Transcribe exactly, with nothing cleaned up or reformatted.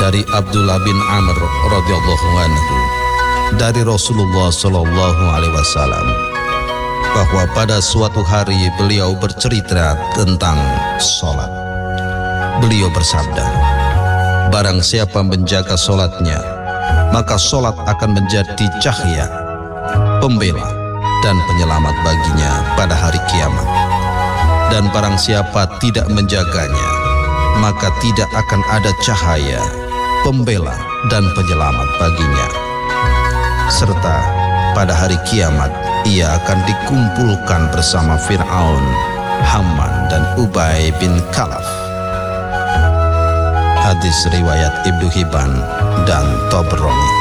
dari Abdullah bin Amr radhiyallahu anhu dari Rasulullah sallallahu alaihi wasallam bahwa pada suatu hari beliau bercerita tentang sholat. Beliau bersabda, barang siapa menjaga sholatnya, maka sholat akan menjadi cahaya, pembela dan penyelamat baginya pada hari kiamat. Dan barang siapa tidak menjaganya, maka tidak akan ada cahaya, pembela dan penyelamat baginya. Serta pada hari kiamat ia akan dikumpulkan bersama Fir'aun, Haman dan Ubay bin Khalaf. Hadis riwayat Ibnu Hibban dan Tabrani.